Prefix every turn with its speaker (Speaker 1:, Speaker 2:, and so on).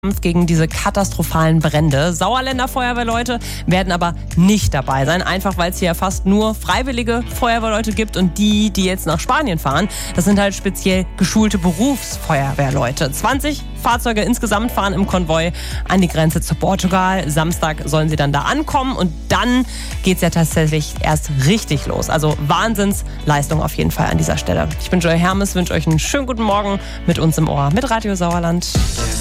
Speaker 1: gegen diese katastrophalen Brände. Sauerländer Feuerwehrleute werden aber nicht dabei sein, einfach weil es hier fast nur freiwillige Feuerwehrleute gibt und die jetzt nach Spanien fahren, das sind halt speziell geschulte Berufsfeuerwehrleute. 20 Fahrzeuge insgesamt fahren im Konvoi an die Grenze zu Portugal. Samstag sollen sie dann da ankommen und dann geht's ja tatsächlich erst richtig los. Also Wahnsinnsleistung auf jeden Fall an dieser Stelle. Ich bin Joy Hermes, wünsche euch einen schönen guten Morgen mit uns im Ohr, mit Radio Sauerland.